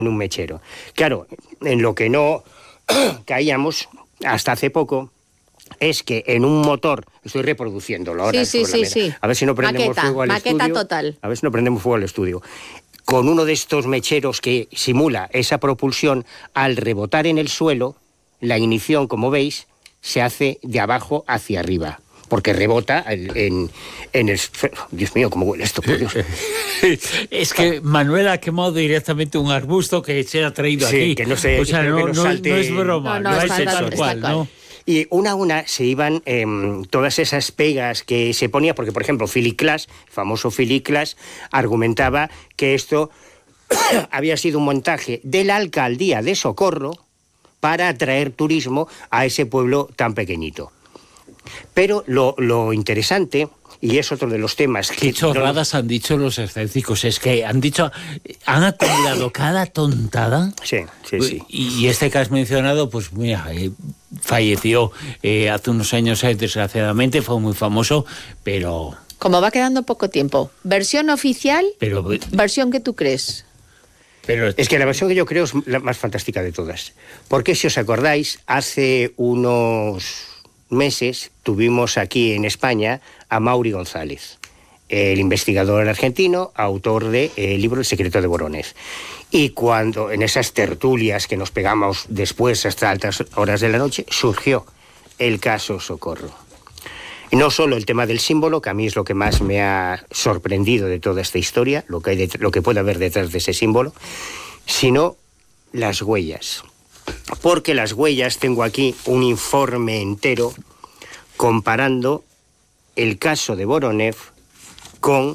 en un mechero. Claro, en lo que no caíamos hasta hace poco es que en un motor, estoy reproduciéndolo ahora, sí. A ver si no prendemos fuego al estudio. Maqueta total. A ver si no prendemos fuego al estudio. Con uno de estos mecheros que simula esa propulsión, al rebotar en el suelo, la ignición, como veis, se hace de abajo hacia arriba. Porque rebota en el... Dios mío, ¿cómo huele esto, por Dios? Es que Manuel ha quemado directamente un arbusto que se ha traído aquí. Sí, que no sé... O sea, no es broma, no es tal cual, ¿no? Y una a una se iban todas esas pegas que se ponía, porque, por ejemplo, Philip Glass, el famoso Philip Glass, argumentaba que esto había sido un montaje de la alcaldía de Socorro para atraer turismo a ese pueblo tan pequeñito. Pero lo interesante, y es otro de los temas... Qué chorradas han dicho los escépticos, es que han acumulado cada tontada. Sí. Y este que has mencionado, pues mira, falleció hace unos años, desgraciadamente, fue muy famoso, pero... Como va quedando poco tiempo, ¿versión oficial? Pero, ¿versión que tú crees? Pero es que la versión que yo creo es la más fantástica de todas. Porque si os acordáis, hace unos meses tuvimos aquí en España a Mauri González, el investigador argentino, autor del libro El secreto de Voronezh. Y cuando en esas tertulias que nos pegamos después hasta altas horas de la noche, surgió el caso Socorro. Y no solo el tema del símbolo, que a mí es lo que más me ha sorprendido de toda esta historia, lo que puede haber detrás de ese símbolo, sino las huellas. Porque las huellas, tengo aquí un informe entero comparando el caso de Voronezh con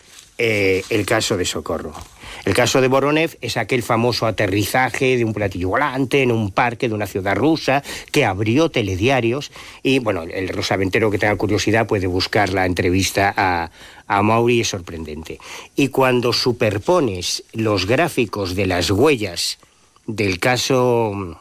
el caso de Socorro. El caso de Voronezh es aquel famoso aterrizaje de un platillo volante en un parque de una ciudad rusa que abrió telediarios y, bueno, el rosaventero que tenga curiosidad puede buscar la entrevista a Mauri, es sorprendente. Y cuando superpones los gráficos de las huellas del caso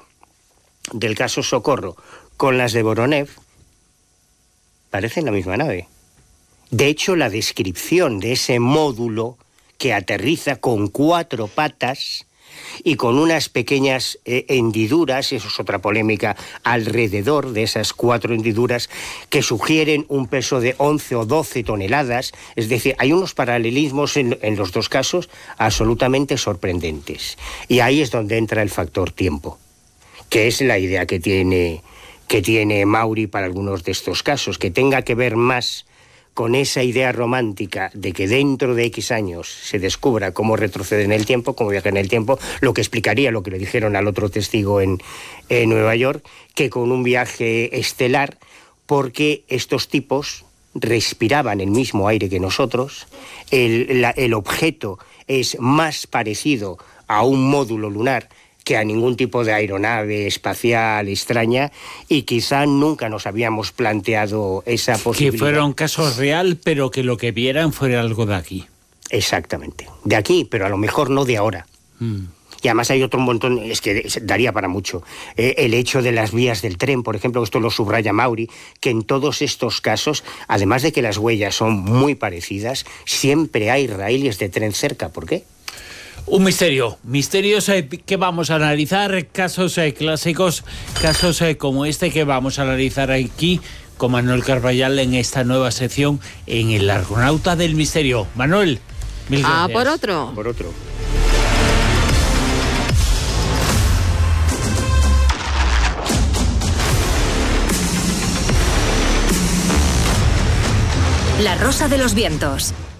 Socorro con las de Voronezh, parecen la misma nave. De hecho, la descripción de ese módulo que aterriza con 4 patas y con unas pequeñas hendiduras, eso es otra polémica, alrededor de esas 4 hendiduras que sugieren un peso de 11 o 12 toneladas. Es decir, hay unos paralelismos en los dos casos absolutamente sorprendentes. Y ahí es donde entra el factor tiempo, que es la idea que tiene Mauri para algunos de estos casos, que tenga que ver más con esa idea romántica de que dentro de X años se descubra cómo retrocede en el tiempo, cómo viaja en el tiempo, lo que explicaría lo que le dijeron al otro testigo en Nueva York, que con un viaje estelar, porque estos tipos respiraban el mismo aire que nosotros, el objeto es más parecido a un módulo lunar que a ningún tipo de aeronave espacial extraña, y quizá nunca nos habíamos planteado esa posibilidad. Que fuera un caso real, pero que lo que vieran fuera algo de aquí. Exactamente. De aquí, pero a lo mejor no de ahora. Y además hay otro montón, es que daría para mucho. El hecho de las vías del tren, por ejemplo, esto lo subraya Mauri, que en todos estos casos, además de que las huellas son muy parecidas, siempre hay raíles de tren cerca. ¿Por qué? Un misterio, misterios que vamos a analizar, casos clásicos, casos como este que vamos a analizar aquí con Manuel Carballal en esta nueva sección en El Argonauta del Misterio. Manuel, mil gracias. Por otro. Por otro. La Rosa de los Vientos.